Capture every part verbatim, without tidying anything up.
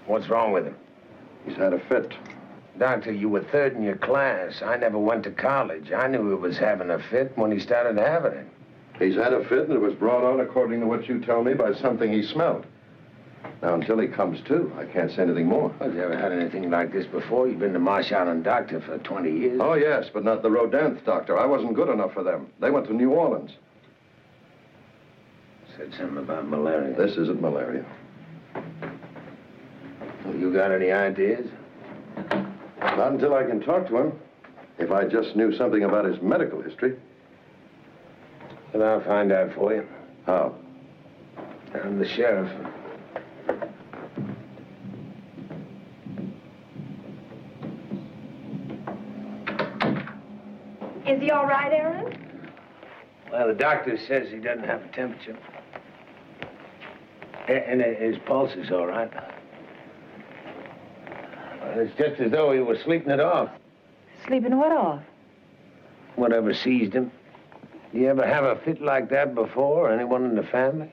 What's wrong with him? He's had a fit. Doctor, you were third in your class. I never went to college. I knew he was having a fit when he started having it. He's had a fit, and it was brought on, according to what you tell me, by something he smelled. Now, until he comes to, I can't say anything more. Well, have you ever had anything like this before? You've been the Marsh Island doctor for twenty years. Oh, yes, but not the Rodin doctor. I wasn't good enough for them. They went to New Orleans. Said something about malaria. This isn't malaria. Well, you got any ideas? Not until I can talk to him. If I just knew something about his medical history. Well, I'll find out for you. How? I'm the sheriff. Is he all right, Aaron? Well, the doctor says he doesn't have a temperature. A- And his pulse is all right. Well, it's just as though he was sleeping it off. Sleeping what off? Whatever seized him. You ever have a fit like that before? Anyone in the family?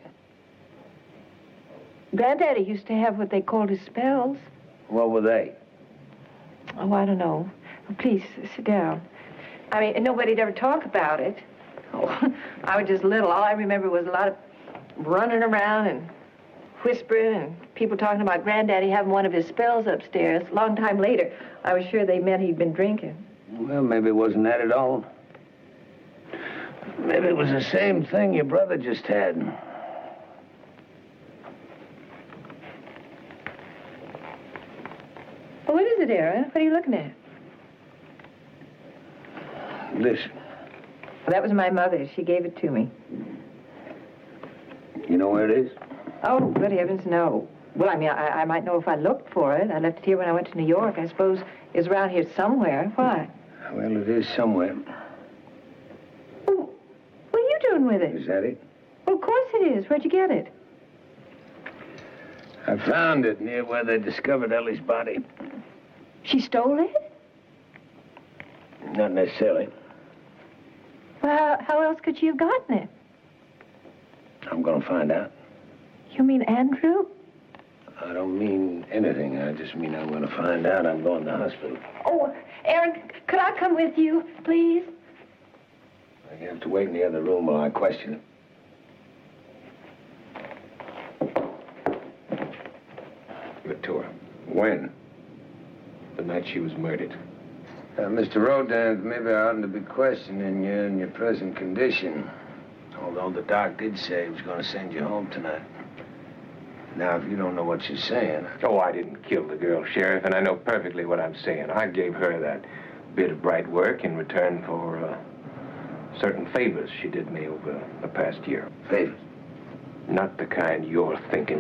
Granddaddy used to have what they called his spells. What were they? Oh, I don't know. Please, sit down. I mean, nobody'd ever talk about it. Oh, I was just little. All I remember was a lot of running around and whispering and people talking about Granddaddy having one of his spells upstairs. A long time later, I was sure they meant he'd been drinking. Well, maybe it wasn't that at all. Maybe it was the same thing your brother just had. Well, what is it, Aaron? What are you looking at? Listen, Well, that was my mother's. She gave it to me. you know where it is? Oh, good heavens, no. Well, I mean, I, I might know if I looked for it. I left it here when I went to New York. I suppose it's around here somewhere. Why? Well, it is somewhere. Well, what are you doing with it? Is that it? Well, of course it is. Where'd you get it? I found it near where they discovered Ellie's body. She stole it? Not necessarily. Well, how, how else could she have gotten it? I'm gonna find out. You mean Andrew? I don't mean anything. I just mean I'm gonna find out. I'm going to the hospital. Oh, Aaron, could I come with you, please? You have to wait in the other room while I question him. Give it to her. When? The night she was murdered. Uh, Mister Rodin, maybe I oughtn't to be questioning you in your present condition. Although the doc did say he was going to send you home tonight. Now, if you don't know what you're saying... Oh, I didn't kill the girl, Sheriff, and I know perfectly what I'm saying. I gave her that bit of bright work in return for uh, certain favors she did me over the past year. Favors? Not the kind you're thinking.